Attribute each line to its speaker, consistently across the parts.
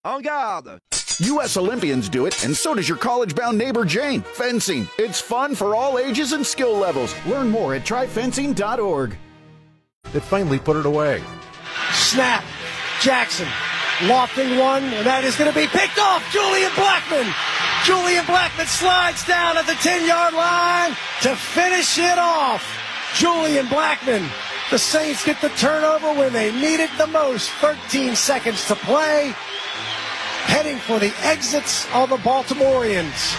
Speaker 1: En garde!
Speaker 2: U.S. Olympians do it, and so does your college-bound neighbor Jane. Fencing. It's fun for all ages and skill levels. Learn more at tryfencing.org.
Speaker 3: That finally put it away.
Speaker 4: Snap. Jackson lofting one, and that is going to be picked off. Julian Blackmon. Julian Blackmon slides down at the 10-yard line to finish it off. Julian Blackmon. The Saints get the turnover when they need it the most. 13 seconds to play. Heading for the exits of the Baltimoreans.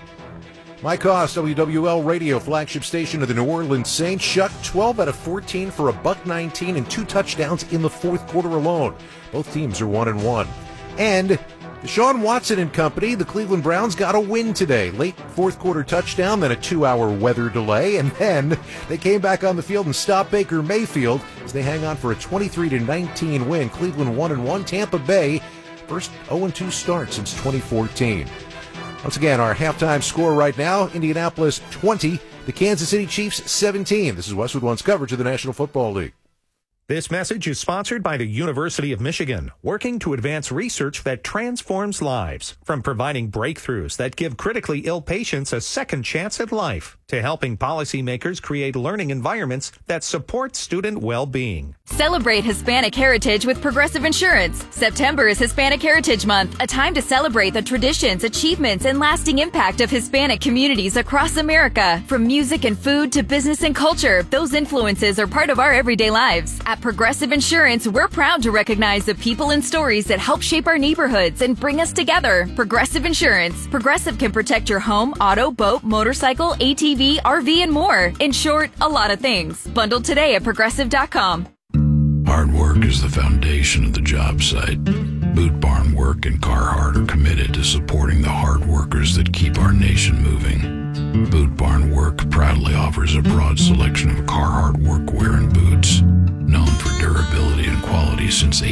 Speaker 3: Mike Koss, WWL Radio, flagship station of the New Orleans Saints, shut 12 out of 14 for a $119 and 2 touchdowns in the fourth quarter alone. Both teams are 1-1. And Deshaun Watson and company, the Cleveland Browns, got a win today. Late fourth quarter touchdown, then a 2-hour weather delay, and then they came back on the field and stopped Baker Mayfield as they hang on for a 23-19 win. Cleveland 1-1. Tampa Bay, first 0-2 start since 2014. Once again, our halftime score right now, Indianapolis 20, the Kansas City Chiefs 17. This is Westwood One's coverage of the National Football League.
Speaker 5: This message is sponsored by the University of Michigan, working to advance research that transforms lives. From providing breakthroughs that give critically ill patients a second chance at life, to helping policymakers create learning environments that support student well-being.
Speaker 6: Celebrate Hispanic heritage with Progressive Insurance. September is Hispanic Heritage Month, a time to celebrate the traditions, achievements, and lasting impact of Hispanic communities across America. From music and food to business and culture, those influences are part of our everyday lives. At Progressive Insurance, we're proud to recognize the people and stories that help shape our neighborhoods and bring us together. Progressive Insurance. Progressive can protect your home, auto, boat, motorcycle, ATV, RV, and more. In short, a lot of things. Bundled today at Progressive.com.
Speaker 7: Hard work is the foundation of the job site. Boot Barn Work and Carhartt are committed to supporting the hard workers that keep our nation moving. Boot Barn Work proudly offers a broad selection of Carhartt workwear and boots, known for durability and quality since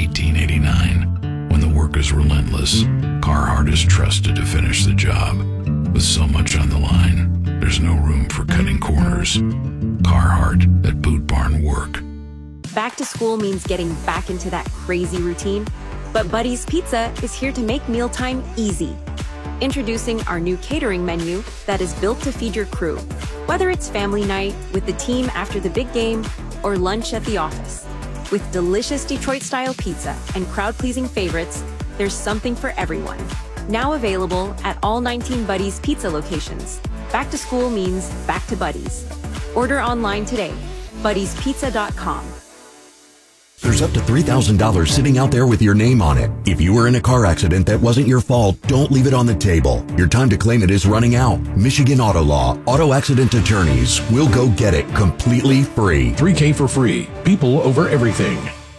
Speaker 7: 1889. When the work is relentless, Carhartt is trusted to finish the job. With so much on the line, there's no room for cutting corners. Carhartt at Boot Barn Work.
Speaker 8: Back to school means getting back into that crazy routine, but Buddy's Pizza is here to make mealtime easy. Introducing our new catering menu that is built to feed your crew, whether it's family night, with the team after the big game, or lunch at the office. With delicious Detroit-style pizza and crowd-pleasing favorites, there's something for everyone. Now available at all 19 Buddy's Pizza locations. Back to school means back to Buddy's. Order online today. Buddy'sPizza.com.
Speaker 9: There's up to $3,000 sitting out there with your name on it. If you were in a car accident that wasn't your fault, don't leave it on the table. Your time to claim it is running out. Michigan Auto Law, auto accident attorneys will go get it completely free.
Speaker 10: $3K for free. People over everything.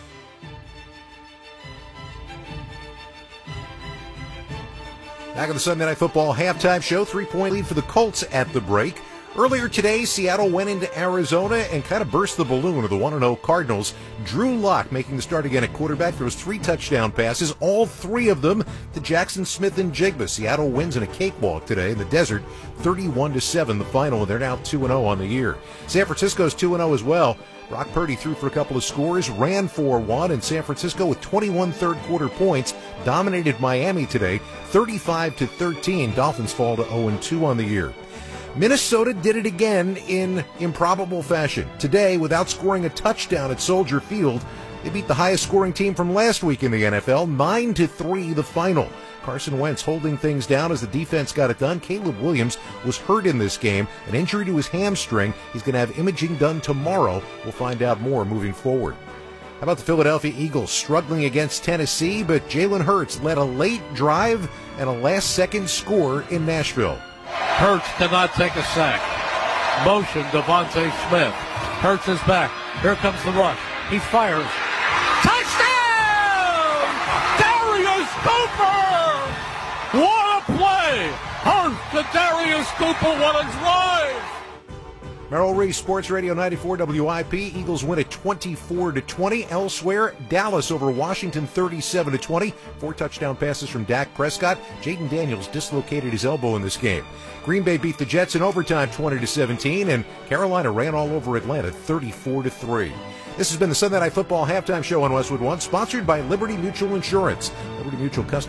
Speaker 3: Back on the Sunday Night Football halftime show, 3-point lead for the Colts at the break. Earlier today, Seattle went into Arizona and kind of burst the balloon of the 1-0 Cardinals. Drew Lock making the start again at quarterback. There was 3 touchdown passes, all 3 of them to Jackson Smith-Njigba. Seattle wins in a cakewalk today in the desert, 31-7 the final, and they're now 2-0 on the year. San Francisco's 2-0 as well. Brock Purdy threw for a couple of scores, ran for 1, and San Francisco with 21 third-quarter points dominated Miami today, 35-13. Dolphins fall to 0-2 on the year. Minnesota did it again in improbable fashion. Today, without scoring a touchdown at Soldier Field, they beat the highest-scoring team from last week in the NFL, 9-3 the final. Carson Wentz holding things down as the defense got it done. Caleb Williams was hurt in this game, an injury to his hamstring. He's going to have imaging done tomorrow. We'll find out more moving forward. How about the Philadelphia Eagles struggling against Tennessee, but Jalen Hurts led a late drive and a last-second score in Nashville.
Speaker 11: Hurts cannot take a sack. Motion, Devontae Smith. Hurts is back. Here comes the rush. He fires. Touchdown! Darius Cooper! What a play! Hurts to Darius Cooper. What a drive!
Speaker 3: Merrill Reese Sports Radio 94 WIP. Eagles win at 24-20. Elsewhere, Dallas over Washington 37-20. 4 touchdown passes from Dak Prescott. Jaden Daniels dislocated his elbow in this game. Green Bay beat the Jets in overtime 20-17, and Carolina ran all over Atlanta 34-3. This has been the Sunday Night Football halftime show on Westwood One, sponsored by Liberty Mutual Insurance. Liberty Mutual customers